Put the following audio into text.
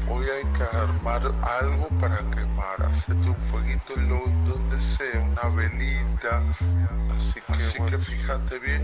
hoy hay que armar algo para quemar, hacerte un fueguito donde sea, una velita, así que fíjate bien